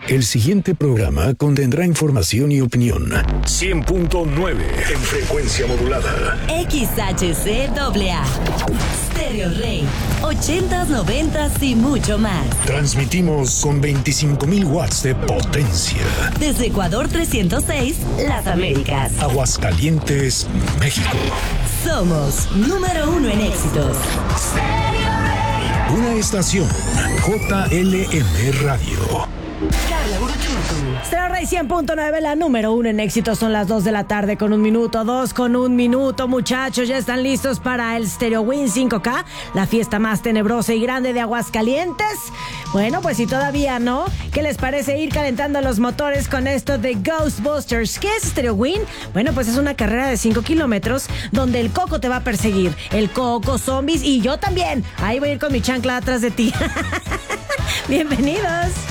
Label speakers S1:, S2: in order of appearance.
S1: El siguiente programa contendrá información y opinión. 100.9 en frecuencia modulada.
S2: XHCAA. Stereo Rey. 80s, 90s y mucho más.
S1: Transmitimos con 25,000 watts de potencia.
S2: Desde Ecuador 306, Las Américas.
S1: Aguascalientes, México.
S2: Somos número 1 en éxitos.
S1: Una estación JLM Radio.
S2: Carla Uruchurtu.
S3: Stereo Rey 100.9, la número 1 en éxito. Son las 2 de la tarde con 1 minuto, 2 con 1 minuto. Muchachos, ya están listos para el Stereo Win 5K, la fiesta más tenebrosa y grande de Aguascalientes. Bueno, pues si todavía no, ¿qué les parece ir calentando los motores con esto de Ghostbusters? ¿Qué es Stereo Win? Bueno, pues es una carrera de 5 kilómetros donde el Coco te va a perseguir. El Coco, zombies y yo también. Ahí voy a ir con mi chancla atrás de ti. Bienvenidos.